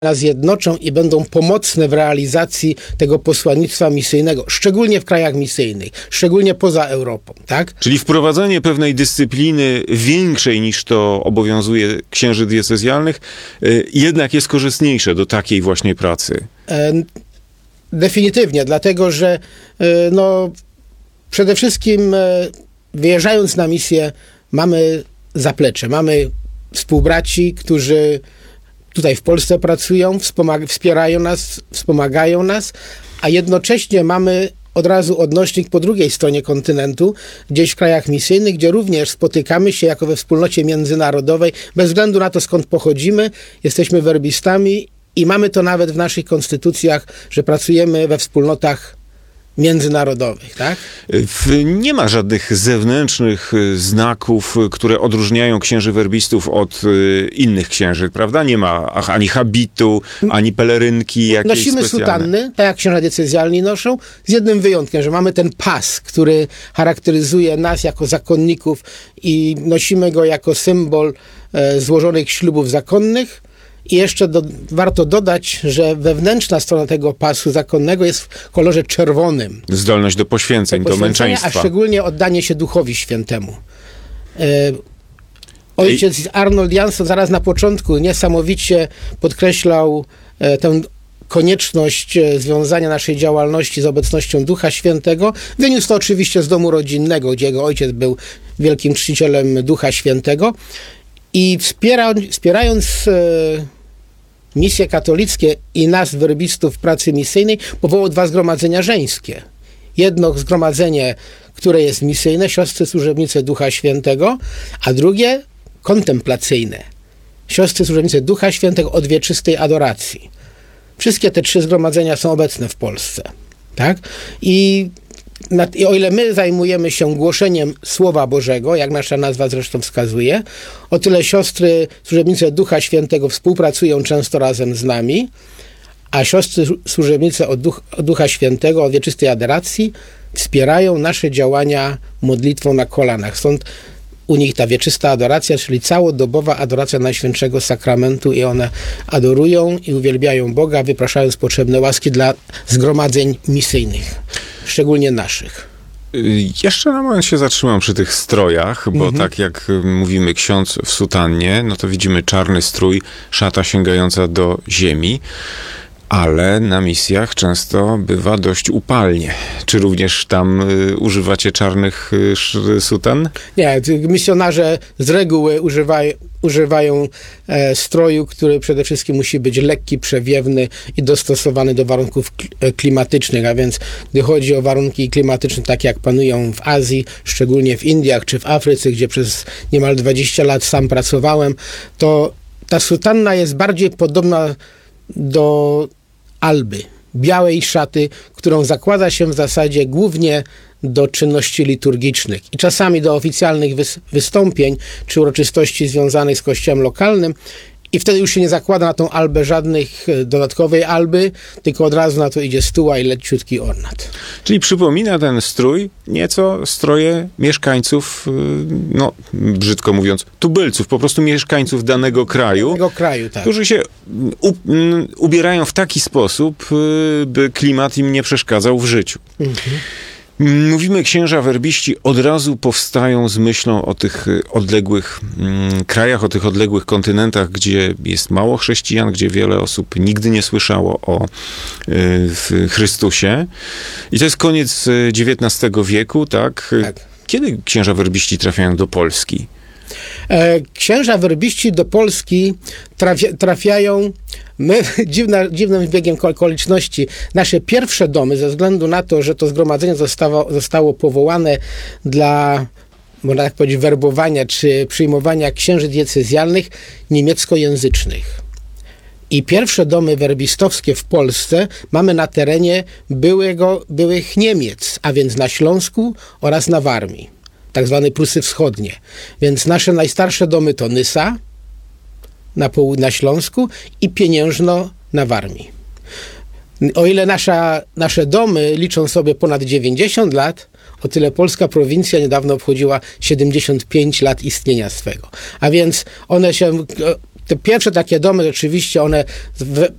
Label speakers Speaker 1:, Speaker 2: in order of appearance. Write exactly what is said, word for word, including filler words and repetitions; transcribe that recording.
Speaker 1: nas zjednoczą i będą pomocne w realizacji tego posłannictwa misyjnego, szczególnie w krajach misyjnych, szczególnie poza Europą, tak?
Speaker 2: Czyli wprowadzenie pewnej dyscypliny większej niż to obowiązuje księży diecezjalnych jednak jest korzystniejsze do takiej właśnie pracy.
Speaker 1: E, definitywnie, dlatego że e, no, przede wszystkim e, wyjeżdżając na misję mamy zaplecze, mamy współbraci, którzy tutaj w Polsce pracują, wspomag- wspierają nas, wspomagają nas, a jednocześnie mamy od razu odnośnik po drugiej stronie kontynentu, gdzieś w krajach misyjnych, gdzie również spotykamy się jako we wspólnocie międzynarodowej, bez względu na to, skąd pochodzimy, jesteśmy werbistami i mamy to nawet w naszych konstytucjach, że pracujemy we wspólnotach międzynarodowych, tak?
Speaker 2: Nie ma żadnych zewnętrznych znaków, które odróżniają księży werbistów od innych księży, prawda? Nie ma ani habitu, ani pelerynki jakiejś
Speaker 1: Nosimy
Speaker 2: specjalne.
Speaker 1: sutanny, tak jak księża diecezjalni noszą, z jednym wyjątkiem, że mamy ten pas, który charakteryzuje nas jako zakonników i nosimy go jako symbol e, złożonych ślubów zakonnych. I jeszcze do, warto dodać, że wewnętrzna strona tego pasu zakonnego jest w kolorze czerwonym.
Speaker 2: Zdolność do poświęceń, do, do męczeństwa.
Speaker 1: A szczególnie oddanie się Duchowi Świętemu. E, ojciec I... Arnold Jansson zaraz na początku niesamowicie podkreślał e, tę konieczność związania naszej działalności z obecnością Ducha Świętego. Wyniósł to oczywiście z domu rodzinnego, gdzie jego ojciec był wielkim czcicielem Ducha Świętego. I wspiera, wspierając e, misje katolickie i nas, werbistów w pracy misyjnej, powołał dwa zgromadzenia żeńskie. Jedno zgromadzenie, które jest misyjne, siostry służebnice Ducha Świętego, a drugie kontemplacyjne, siostry służebnice Ducha Świętego od wieczystej adoracji. Wszystkie te trzy zgromadzenia są obecne w Polsce. Tak? I I o ile my zajmujemy się głoszeniem Słowa Bożego, jak nasza nazwa zresztą wskazuje, o tyle siostry służebnice Ducha Świętego współpracują często razem z nami, a siostry służebnice od, Duch, od Ducha Świętego, od wieczystej adoracji wspierają nasze działania modlitwą na kolanach. Stąd u nich ta wieczysta adoracja, czyli całodobowa adoracja Najświętszego Sakramentu i one adorują i uwielbiają Boga, wypraszając potrzebne łaski dla zgromadzeń misyjnych, szczególnie naszych.
Speaker 2: Jeszcze na moment się zatrzymam przy tych strojach, bo mhm. tak jak mówimy ksiądz w sutannie, no to widzimy czarny strój, szata sięgająca do ziemi. Ale na misjach często bywa dość upalnie. Czy również tam y, używacie czarnych y, sutan?
Speaker 1: Nie, misjonarze z reguły używają, używają e, stroju, który przede wszystkim musi być lekki, przewiewny i dostosowany do warunków klimatycznych, a więc gdy chodzi o warunki klimatyczne, takie jak panują w Azji, szczególnie w Indiach czy w Afryce, gdzie przez niemal dwadzieścia lat sam pracowałem, to ta sutanna jest bardziej podobna do alby, białej szaty, którą zakłada się w zasadzie głównie do czynności liturgicznych i czasami do oficjalnych wys- wystąpień czy uroczystości związanych z kościołem lokalnym. I wtedy już się nie zakłada na tą albę żadnych dodatkowej alby, tylko od razu na to idzie stuła i leciutki ornat.
Speaker 2: Czyli przypomina ten strój nieco stroje mieszkańców, no brzydko mówiąc, tubylców, po prostu mieszkańców danego kraju,
Speaker 1: danego kraju tak.
Speaker 2: którzy się u, ubierają w taki sposób, by klimat im nie przeszkadzał w życiu. Mhm. Mówimy, księża werbiści od razu powstają z myślą o tych odległych mm, krajach, o tych odległych kontynentach, gdzie jest mało chrześcijan, gdzie wiele osób nigdy nie słyszało o y, Chrystusie. I to jest koniec dziewiętnastego wieku, tak?
Speaker 1: tak?
Speaker 2: Kiedy księża werbiści trafiają do Polski?
Speaker 1: Księża werbiści do Polski trafia, trafiają my, dziwna, dziwnym biegiem okoliczności. Nasze pierwsze domy, ze względu na to, że to zgromadzenie zostało, zostało powołane dla, można tak powiedzieć, werbowania czy przyjmowania księży diecezjalnych niemieckojęzycznych. I pierwsze domy werbistowskie w Polsce mamy na terenie byłego, byłych Niemiec, a więc na Śląsku oraz na Warmii, tak zwane Prusy Wschodnie. Więc nasze najstarsze domy to Nysa na, poł- na Śląsku i Pieniężno na Warmii. O ile nasza, nasze domy liczą sobie ponad dziewięćdziesiąt lat, o tyle polska prowincja niedawno obchodziła siedemdziesiąt pięć lat istnienia swego. A więc one się... Te pierwsze takie domy, rzeczywiście one w,